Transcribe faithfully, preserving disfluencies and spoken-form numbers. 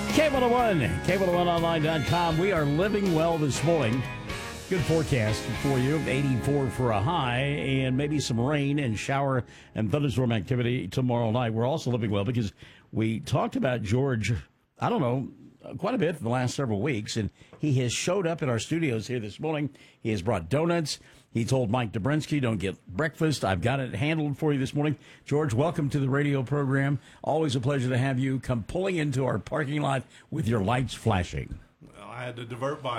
K one oh one, K one oh one online dot com. We are living well this morning. Good forecast for you. eighty-four for a high and maybe some rain and shower and thunderstorm activity tomorrow night. We're also living well because we talked about George, I don't know, quite a bit in the last several weeks, and he has showed up in our studios here this morning. He has brought donuts. He told Mike Dobrinsky, don't get breakfast. I've got it handled for you this morning. George, welcome to the radio program. Always a pleasure to have you come pulling into our parking lot with your lights flashing. Well, I had to divert my